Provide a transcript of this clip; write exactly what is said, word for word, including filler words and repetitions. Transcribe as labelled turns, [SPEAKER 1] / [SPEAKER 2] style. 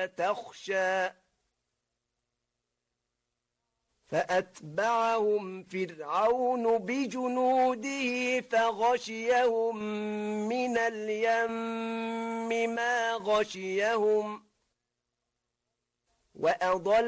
[SPEAKER 1] تخشى فأتبعهم فرعون بجنوده فغشيهم من اليم ما غشيهم وأضل